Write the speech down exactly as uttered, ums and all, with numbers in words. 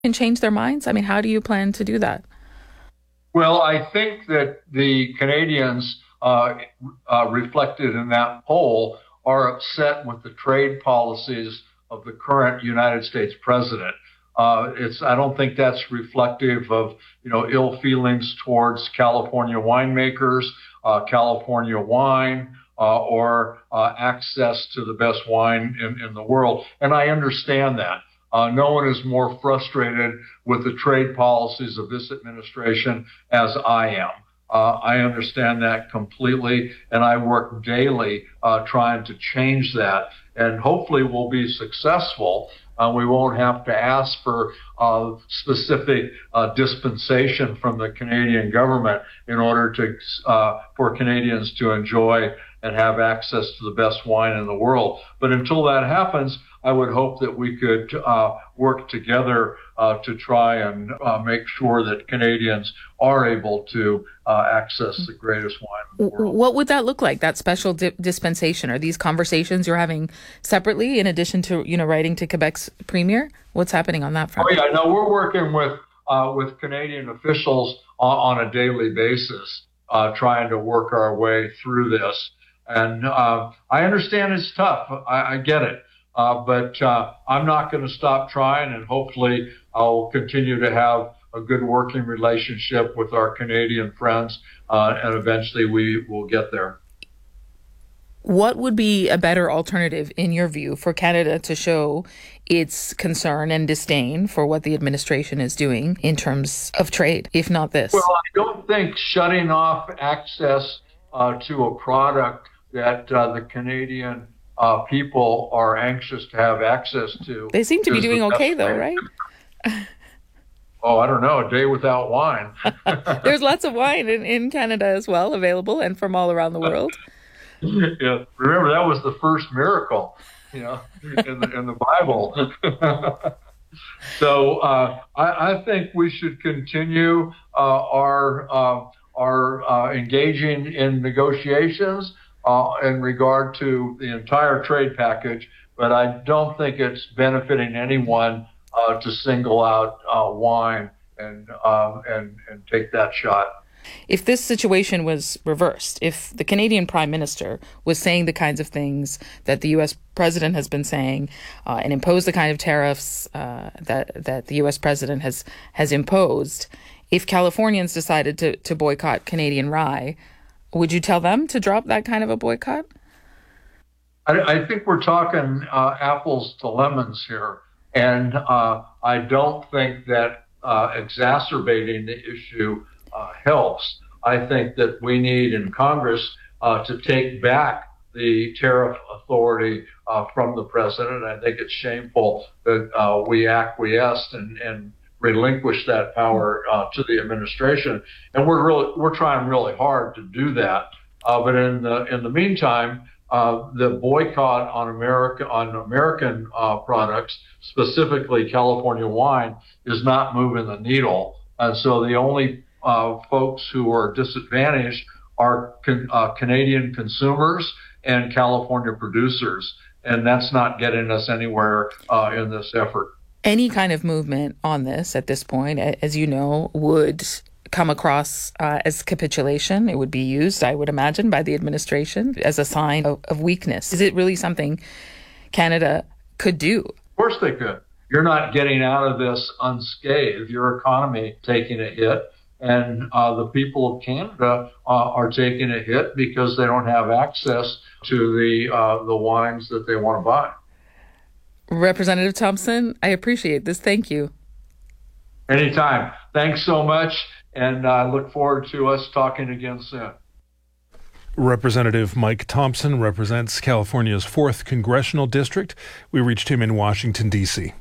can change their minds? I mean, how do you plan to do that? Well, I think that the Canadians uh, uh, reflected in that poll are upset with the trade policies of the current United States president. Uh, it's, I don't think that's reflective of, you know, ill feelings towards California winemakers, uh, California wine, uh, or uh, access to the best wine in, in the world. And I understand that. Uh, no one is more frustrated with the trade policies of this administration as I am. Uh, I understand that completely, and I work daily uh, trying to change that. And hopefully we'll be successful. Uh, we won't have to ask for uh, specific uh, dispensation from the Canadian government in order to uh, for Canadians to enjoy and have access to the best wine in the world. But until that happens, I would hope that we could uh, work together uh, to try and uh, make sure that Canadians are able to uh, access the greatest wine in the world. What would that look like, that special di- dispensation? Are these conversations you're having separately in addition to, you know, writing to Quebec's premier? What's happening on that front? Oh, yeah, no, we're working with uh, with Canadian officials on, on a daily basis, uh, trying to work our way through this. And uh, I understand it's tough. I, I get it. Uh, but uh, I'm not going to stop trying, and hopefully I'll continue to have a good working relationship with our Canadian friends, uh, and eventually we will get there. What would be a better alternative, in your view, for Canada to show its concern and disdain for what the administration is doing in terms of trade, if not this? Well, I don't think shutting off access uh, to a product that uh, the Canadian Uh, people are anxious to have access to. They seem to be doing okay, though, right? Oh, I don't know. A day without wine. There's lots of wine in, in Canada as well, available, and from all around the world. Yeah, remember that was the first miracle, you know, in the in the Bible. So uh, I, I think we should continue uh, our uh, our uh, engaging in negotiations Uh, in regard to the entire trade package, but I don't think it's benefiting anyone uh, to single out uh, wine and, uh, and and take that shot. If this situation was reversed, if the Canadian Prime Minister was saying the kinds of things that the U S President has been saying uh, and imposed the kind of tariffs uh, that that the U S President has has imposed, if Californians decided to, to boycott Canadian rye, would you tell them to drop that kind of a boycott? I, I think we're talking uh, apples to lemons here. And uh, I don't think that uh, exacerbating the issue uh, helps. I think that we need in Congress uh, to take back the tariff authority uh, from the president. I think it's shameful that uh, we acquiesced and, and relinquish that power uh, to the administration, and we're really we're trying really hard to do that. Uh, but in the in the meantime, uh, the boycott on America on American uh, products, specifically California wine, is not moving the needle. And so the only uh, folks who are disadvantaged are can, uh, Canadian consumers and California producers, and that's not getting us anywhere uh, in this effort. Any kind of movement on this at this point, as you know, would come across uh, as capitulation. It would be used, I would imagine, by the administration as a sign of, of weakness. Is it really something Canada could do? Of course they could. You're not getting out of this unscathed. Your economy taking a hit, and uh, the people of Canada uh, are taking a hit because they don't have access to the uh, the wines that they want to buy. Representative Thompson, I appreciate this. Thank you. Anytime. Thanks so much, and I uh, look forward to us talking again soon. Representative Mike Thompson represents California's fourth Congressional District. We reached him in Washington, D C